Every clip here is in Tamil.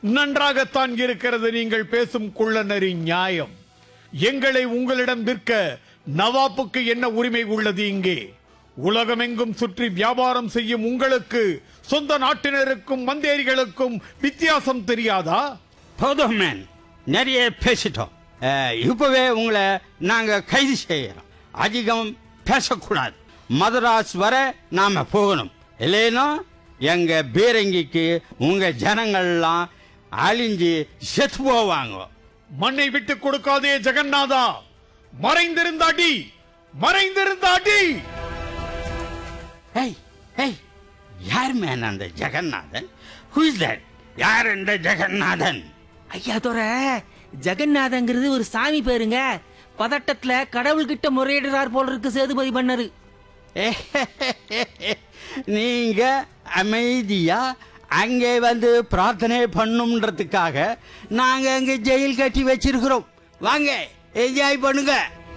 நன்றாகத்தான் இருக்கிறது நீங்கள் பேசும் குள்ளநரி நியாயம். எங்களை உங்களிடம் விற்க நவாப்புக்கு என்ன உரிமை உள்ளது? இங்கே உலகமெங்கும் சுற்றி வியாபாரம் செய்யும் உங்களுக்கு சொந்த நாட்டினருக்கும் மந்தேரிகளுக்கும் வித்தியாசம் தெரியாதா? போதும் மேன், நிறைய பேசிட்டோம். இப்பவே உங்களை நாங்க கைது செய்யறோம். அதிகம் பேசக்கூடாது. மதராஸ் வர நாம போகணும். இல்லைன்னா எங்க பீரங்கிக்கு உங்க ஜனங்கள்லாம் அழிஞ்சு செத்து போவாங்க. மண்ணை விட்டு கொடுக்காதே ஜெகநாதா. மறைந்திருந்த அடி, மறைந்திருந்த அடி. யார் மேன் அந்த ஜெகநாதன்? Who is that? யார் இந்த ஜெகநாதன்? ஐயா தோற, ஜெகநாதங்கிறது ஒரு சாமி பேருங்க. பதட்டத்துல கடவுள்கிட்ட முறையிடுறார் போல இருக்கு சேதுபதி பண்ணரு. நீங்க அமைதியா அங்கே வந்து பிரார்த்தனை பண்ணும்ன்றதுக்காக நாங்க அங்க ஜெயில் கட்டி வச்சிருக்கிறோம். வாங்க என்ஜாய் பண்ணுங்க.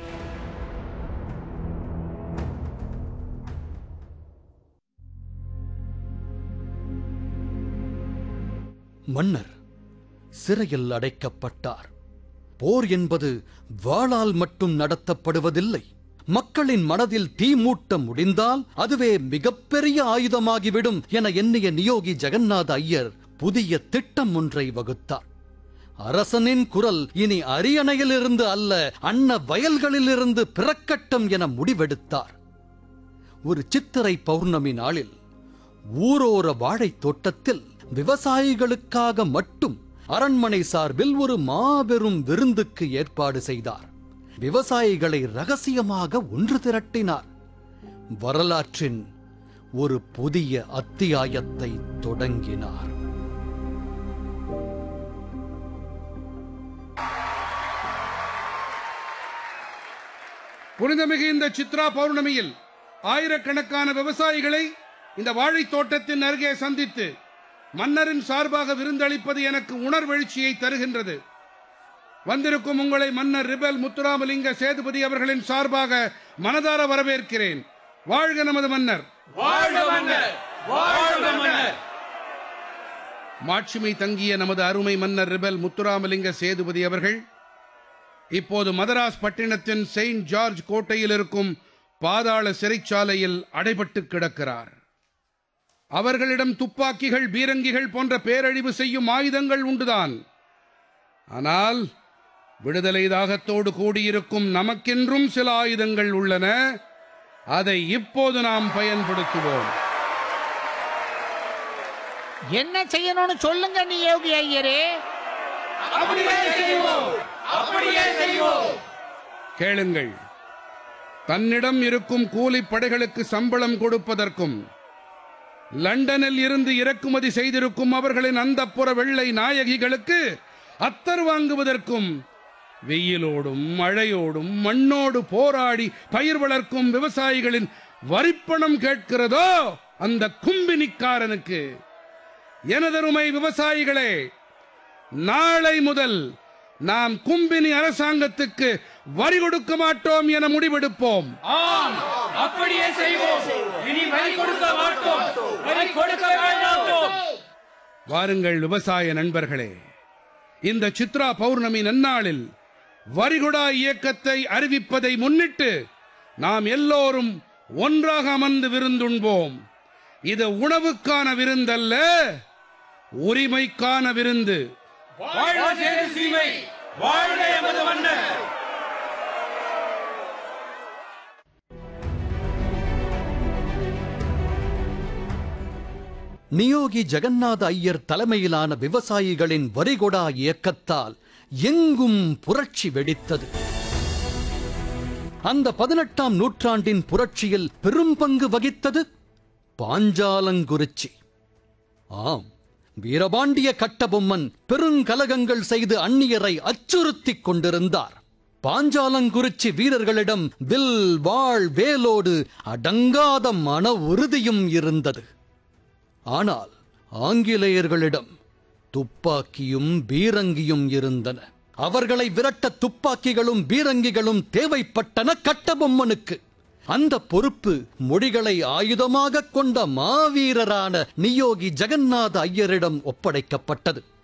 மன்னர் சிறையில் அடைக்கப்பட்டார். போர் என்பது வாளால் மட்டும் நடத்தப்படுவதில்லை. மக்களின் மனதில் தீ மூட்ட முடிந்தால் அதுவே மிகப்பெரிய ஆயுதமாகிவிடும் என எண்ணிய நியோகி ஜெகநாத ஐயர் புதிய திட்டம் ஒன்றை வகுத்தார். அரசனின் குரல் இனி அரியணையிலிருந்து அல்ல, அன்ன வயல்களிலிருந்து பிறக்கட்டும் என முடிவெடுத்தார். ஒரு சித்திரை பௌர்ணமி நாளில் ஊரோர வாழைத் தோட்டத்தில் விவசாயிகளுக்காக மட்டும் அரண்மனை சார்பில் ஒரு மாபெரும் விருந்துக்கு ஏற்பாடு செய்தார். விவசாயிகளை ரகசியமாக ஒன்று திரட்டினார். வரலாற்றின் ஒரு புதிய அத்தியாயத்தை தொடங்கினார். புனிதமிகு இந்த சித்ரா பௌர்ணமியில் ஆயிரக்கணக்கான விவசாயிகளை இந்த வாழைத் தோட்டத்தின் அருகே சந்தித்து மன்னரின் சார்பாக விருந்தளிப்பது எனக்கு உணர்வெழுச்சியை தருகின்றது. வந்திருக்கும் உங்களை மன்னர் ரிபல் முத்துராமலிங்க சேதுபதி அவர்களின் சார்பாக மனதார வரவேற்கிறேன். வாழ்க நமது மன்னர்! வாழ்க மன்னர்! வாழ்க மன்னர்! மாட்சிமை தங்கிய நமது அருமை மன்னர் ரிபல் முத்துராமலிங்க சேதுபதி அவர்கள் இப்போது மதராஸ் பட்டினத்தின் செயின்ட் ஜார்ஜ் கோட்டையில் இருக்கும் பாதாள சிறைச்சாலையில் அடைபட்டு கிடக்கிறார். அவர்களிடம் துப்பாக்கிகள், பீரங்கிகள் போன்ற பேரழிவு செய்யும் ஆயுதங்கள் உண்டுதான். ஆனால் விடுதலை தாகத்தோடு கூடியிருக்கும் நமக்கென்றும் சில ஆயுதங்கள் உள்ளன. அதை இப்போது நாம் பயன்படுத்துவோம். என்ன செய்யணும்னு சொல்லுங்க நியோகி ஐயரே. கேளுங்கள். தன்னிடம் இருக்கும் கூலிப்படைகளுக்கு சம்பளம் கொடுப்பதற்கும் லண்டனில் இருந்து இறக்குமதி செய்திருக்கும் அவர்களின் அந்தப்புற வெள்ளை நாயகிகளுக்கு அத்தர் வாங்குவதற்கும் வெயிலோடும் மழையோடும் மண்ணோடு போராடி பயிர் வளர்க்கும் விவசாயிகளின் வரிப்பணம் கேட்கிறதோ அந்த கும்பினிக்காரனுக்கு, எனதருமை விவசாயிகளே, நாளை முதல் நாம் கும்பினி அரசாங்கத்துக்கு வரி கொடுக்க மாட்டோம் என முடிவெடுப்போம். அப்படியே செய்வோம். இனி வரி கொடுக்க மாட்டோம். வரி கொடுக்க வேண்டாம். வாருங்கள் விவசாய நண்பர்களே, இந்த சித்ரா பௌர்ணமி நன்னாளில் வரிகுடா இயக்கத்தை அறிவிப்பதை முன்னிட்டு நாம் எல்லோரும் ஒன்றாக அமர்ந்து விருந்துண்போம். இது உணவுக்கான விருந்தல்ல, உரிமைக்கான விருந்து. நியோகி ஜெகநாத ஐயர் தலைமையிலான விவசாயிகளின் வரிகொடா இயக்கத்தால் எங்கும் புரட்சி வெடித்தது. அந்த 18ஆம் நூற்றாண்டின் புரட்சியில் பெரும் பங்கு வகித்தது பாஞ்சாலங்குறிச்சி. ஆம், வீரபாண்டிய கட்டபொம்மன் பெருங்கலகங்கள் செய்து அந்நியரை அச்சுறுத்திக் கொண்டிருந்தார். பாஞ்சாலங்குறிச்சி வீரர்களிடம் வில், வாழ், வேலோடு அடங்காத மன உறுதியும் இருந்தது. ஆனால் ஆங்கிலேயர்களிடம் துப்பாக்கியும் பீரங்கியும் இருந்தன. அவர்களை விரட்ட துப்பாக்கிகளும் பீரங்கிகளும் தேவைப்பட்டன கட்டபொம்மனுக்கு. அந்த பொறுப்பு மொழிகளை ஆயுதமாக கொண்ட மாவீரரான நியோகி ஜெகநாத ஐயரிடம் ஒப்படைக்கப்பட்டது.